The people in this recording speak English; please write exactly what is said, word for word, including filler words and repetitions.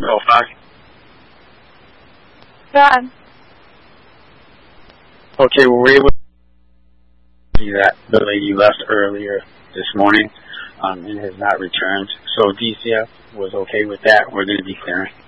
Oh, five. Done. Okay, well, we're able to see that the lady left earlier this morning um, and has not returned. So D C F was okay with that. We're going to be clearing.